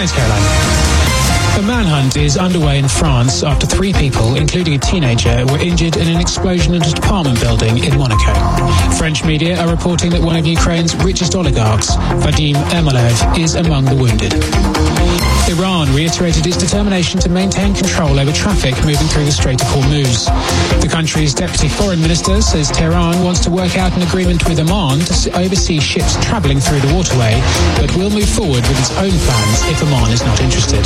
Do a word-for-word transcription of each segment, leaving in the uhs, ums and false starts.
Thanks, Caroline. A manhunt is underway in France after three people, including a teenager, were injured in an explosion at a apartment building in Monaco. French media are reporting that one of Ukraine's richest oligarchs, Vadim Ermolov, is among the wounded. Iran reiterated its determination to maintain control over traffic moving through the Strait of Hormuz. The country's deputy foreign minister says Tehran wants to work out an agreement with Oman to oversee ships travelling through the waterway, but will move forward with its own plans if Oman is not interested.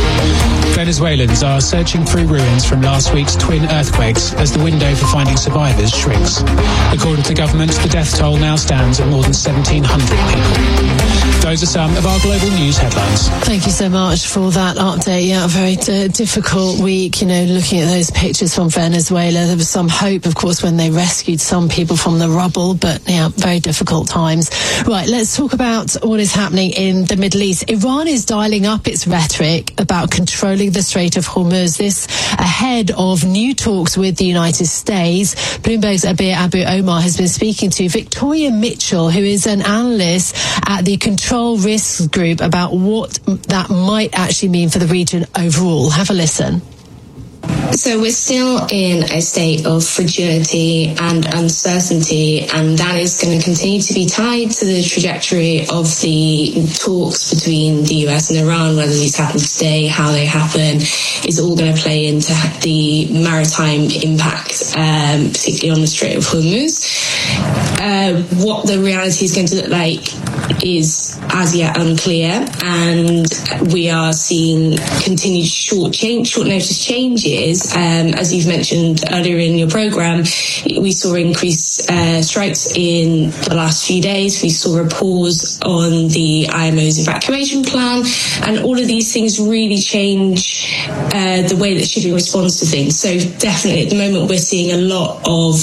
Venezuelans are searching through ruins from last week's twin earthquakes as the window for finding survivors shrinks. According to the government, the death toll now stands at more than seventeen hundred people. Those are some of our global news headlines. Thank you so much for that update. Yeah, a very d- difficult week, you know, looking at those pictures from Venezuela. There was some hope, of course, when they rescued some people from the rubble, but yeah, very difficult times. Right, let's talk about what is happening in the Middle East. Iran is dialing up its rhetoric about controlling the Strait of Hormuz. This ahead of new talks with the United States. Bloomberg's Abir Abu Omar has been speaking to Victoria Mitchell, who is an analyst at the Control Risks Group, about what that might actually mean for the region overall. Have a listen. So we're still in a state of fragility and uncertainty, and that is going to continue to be tied to the trajectory of the talks between the U S and Iran. Whether these happen today, how they happen, is all going to play into the maritime impact, um, particularly on the Strait of Hormuz. Uh, what the reality is going to look like is as yet unclear, and we are seeing continued short change, short notice changes. Um, as you've mentioned earlier in your programme, we saw increased uh, strikes in the last few days. We saw a pause on the I M O's evacuation plan, and all of these things really change uh, the way that shipping responds to things. So definitely at the moment we're seeing a lot of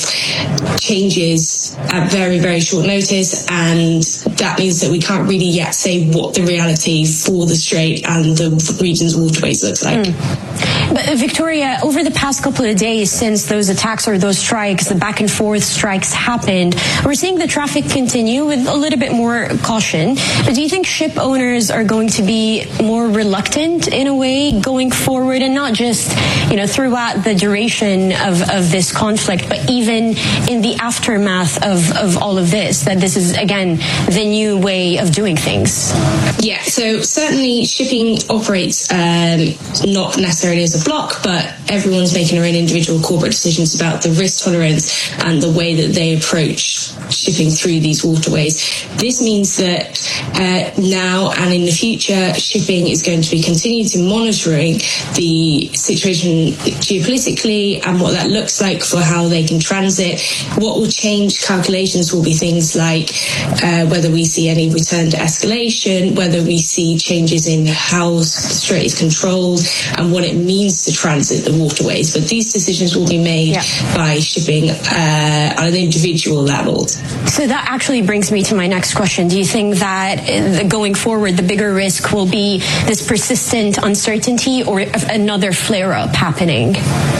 changes at very, very short notice, and that means that we can't really yet say what the reality for the Strait and the region's waterways looks like. Mm. But uh, Victoria, over the past couple of days since those attacks or those strikes, the back and forth strikes happened, we're seeing the traffic continue with a little bit more caution. But do you think ship owners are going to be more reluctant in a way going forward, and not just, you know, throughout the duration of, of this conflict, but even in the aftermath of, of all of this, that this is, again, the new way of doing things? Yeah, so certainly shipping operates um, not necessarily as a block, but everyone's making their own individual corporate decisions about the risk tolerance and the way that they approach shipping through these waterways. This means that uh, now and in the future, shipping is going to be continuing to monitoring the situation geopolitically and what that looks like for how they can transit. What will change calculations will be things like uh, whether we see any return to escalation, whether we see changes in how the strait is controlled and what it means to transit the waterways. But these decisions will be made yeah. by shipping uh, on an individual level. So that actually brings me to my next question. Do you think that going forward, the bigger risk will be this persistent uncertainty or another flare-up happening?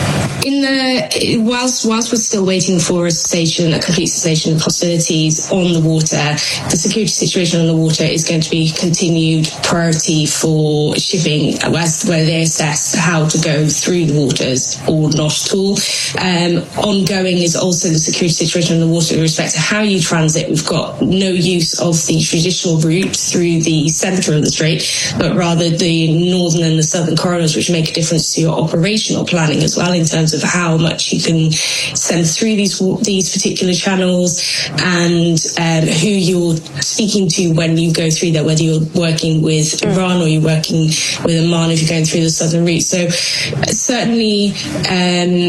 In the whilst whilst we're still waiting for a cessation, a complete cessation of hostilities on the water, the security situation on the water is going to be continued priority for shipping, as where they assess how to go through the waters or not at all. Um, ongoing is also the security situation on the water with respect to how you transit. We've got no use of the traditional route through the centre of the strait, but rather the northern and the southern corridors, which make a difference to your operational planning as well in terms of how much you can send through these these particular channels and um, who you're speaking to when you go through there, whether you're working with Iran or you're working with Oman if you're going through the southern route. So certainly um,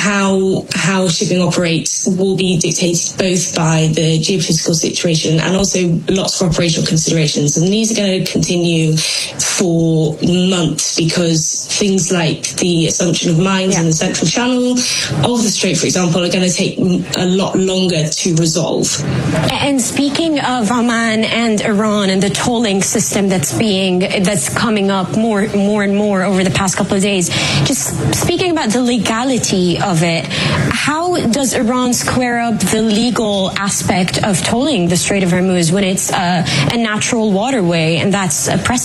how how shipping operates will be dictated both by the geopolitical situation and also lots of operational considerations. And these are going to continue for months because things like the assumption of mines yeah. in the central channel of the strait, for example, are going to take a lot longer to resolve. And speaking of Oman and Iran and the tolling system that's being that's coming up more more and more over the past couple of days, just speaking about the legality of it, how does Iran square up the legal aspect of tolling the Strait of Hormuz when it's uh, a natural waterway and that's a precedent?